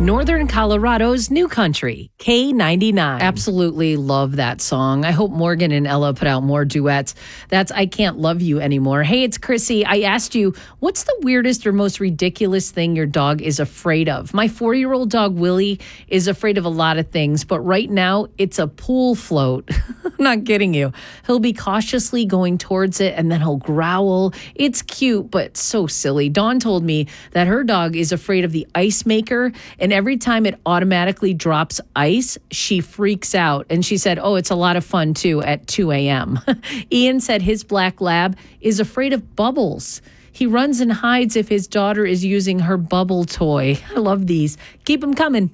Northern Colorado's new country, K99. Absolutely love that song. I hope Morgan and Ella put out more duets. That's I Can't Love You Anymore. Hey, it's Chrissy. I asked you, what's the weirdest or most ridiculous thing your dog is afraid of? My 4-year-old dog, Willie, is afraid of a lot of things, but right now it's a pool float. I'm not kidding you. He'll be cautiously going towards it and then he'll growl. It's cute, but so silly. Dawn told me that her dog is afraid of the ice maker, and every time it automatically drops ice, she freaks out. And she said, oh, it's a lot of fun too at 2 a.m. Ian said his black lab is afraid of bubbles. He runs and hides if his daughter is using her bubble toy. I love these. Keep them coming.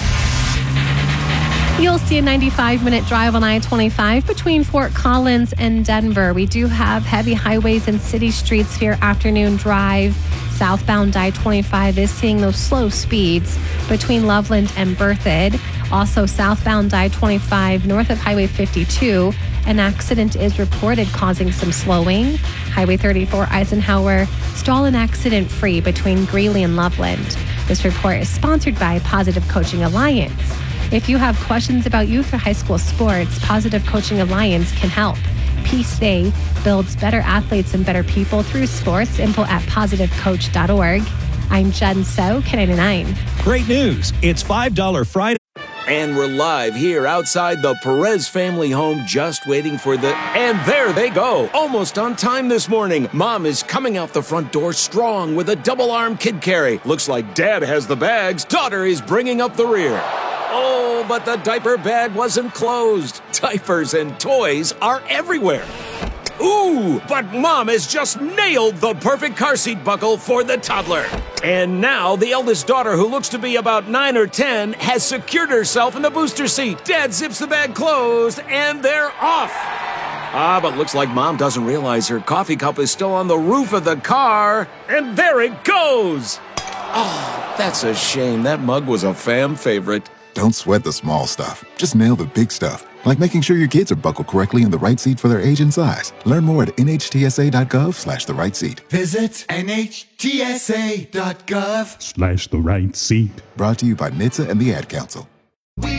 You'll see a 95-minute drive on I-25 between Fort Collins and Denver. We do have heavy highways and city streets for your afternoon drive. Southbound I-25 is seeing those slow speeds between Loveland and Berthoud. Also, southbound I-25 north of Highway 52, an accident is reported causing some slowing. Highway 34 Eisenhower, stall and accident free between Greeley and Loveland. This report is sponsored by Positive Coaching Alliance. If you have questions about youth or high school sports, Positive Coaching Alliance can help. PSA builds better athletes and better people through sports. Info at positivecoach.org. I'm Jen So, K99. Great news. It's $5 Friday. And we're live here outside the Perez family home, just waiting for and there they go. Almost on time this morning. Mom is coming out the front door strong with a double-arm kid carry. Looks like Dad has the bags. Daughter is bringing up the rear. Oh, but the diaper bag wasn't closed. Diapers and toys are everywhere. Ooh, but Mom has just nailed the perfect car seat buckle for the toddler. And now the eldest daughter, who looks to be about 9 or 10, has secured herself in the booster seat. Dad zips the bag closed, and they're off. But looks like Mom doesn't realize her coffee cup is still on the roof of the car. And there it goes. Oh, that's a shame. That mug was a fam favorite. Don't sweat the small stuff. Just nail the big stuff, like making sure your kids are buckled correctly in the right seat for their age and size. Learn more at nhtsa.gov/the right seat. Visit nhtsa.gov/the right seat. Brought to you by NHTSA and the Ad Council.